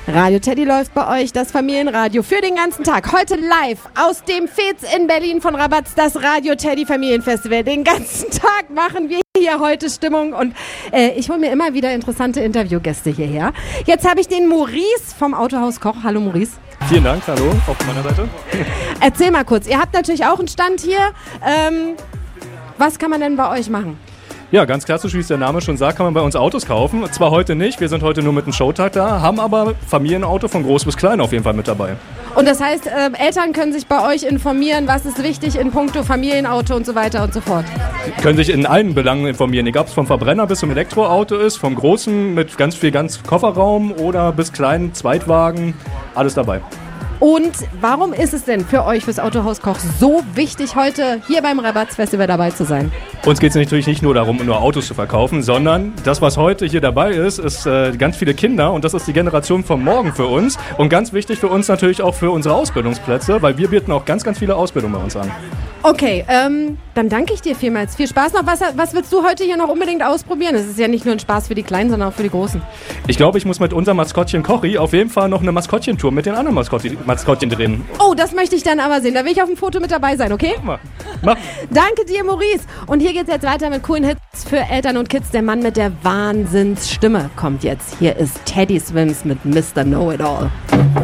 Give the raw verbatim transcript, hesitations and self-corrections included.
Radio Teddy läuft bei euch, das Familienradio für den ganzen Tag. Heute live aus dem Fez in Berlin von Rabatz, das Radio Teddy Familienfestival. Den ganzen Tag machen wir hier heute Stimmung und äh, ich hole mir immer wieder interessante Interviewgäste hierher. Jetzt habe ich den Maurice vom Autohaus Koch. Hallo Maurice. Vielen Dank, hallo, auf meiner Seite. Erzähl mal kurz, ihr habt natürlich auch einen Stand hier. Ähm, was kann man denn bei euch machen? Ja, ganz klassisch, wie es der Name schon sagt, kann man bei uns Autos kaufen. Zwar heute nicht, wir sind heute nur mit dem Showtag da, haben aber Familienauto von groß bis klein auf jeden Fall mit dabei. Und das heißt, äh, Eltern können sich bei euch informieren, was ist wichtig in puncto Familienauto und so weiter und so fort. Sie können sich in allen Belangen informieren, egal ob es vom Verbrenner bis zum Elektroauto ist, vom großen mit ganz viel ganz Kofferraum oder bis kleinen Zweitwagen, alles dabei. Und warum ist es denn für euch, fürs Autohaus Koch, so wichtig, heute hier beim Rabatz-Festival dabei zu sein? Uns geht es natürlich nicht nur darum, nur Autos zu verkaufen, sondern das, was heute hier dabei ist, ist äh, ganz viele Kinder und das ist die Generation von morgen für uns. Und ganz wichtig für uns natürlich auch für unsere Ausbildungsplätze, weil wir bieten auch ganz, ganz viele Ausbildungen bei uns an. Okay, ähm, dann danke ich dir vielmals. Viel Spaß noch. Was, was willst du heute hier noch unbedingt ausprobieren? Es ist ja nicht nur ein Spaß für die Kleinen, sondern auch für die Großen. Ich glaube, ich muss mit unserem Maskottchen Kochi auf jeden Fall noch eine Maskottchentour mit den anderen Maskottchen, Maskottchen drehen. Oh, das möchte ich dann aber sehen. Da will ich auf dem Foto mit dabei sein, okay? Mach mal. Mach. Danke dir, Maurice. Und hier geht's jetzt weiter mit coolen Hits für Eltern und Kids. Der Mann mit der Wahnsinnsstimme kommt jetzt. Hier ist Teddy Swims mit Mister Know-It-All.